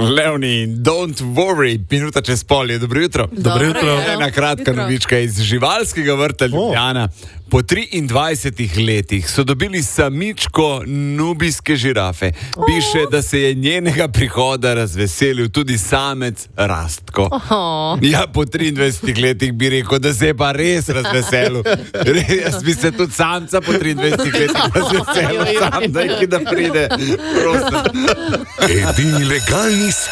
Levni, don't worry, minuta čez pol je. Dobro jutro. Dobro jutro. Ena kratka novička iz živalskega vrta Ljubljana. Po 23 letih so dobili samičko nubijske žirafe. Piše, da se je njenega prihoda razveselil tudi samec Rastko. Ja, po 23 letih bi rekel, da se je pa res razveselil. Jaz bi se tudi samca po 23 letih razveselil. Sam, da pride. Prosim. Edini legalni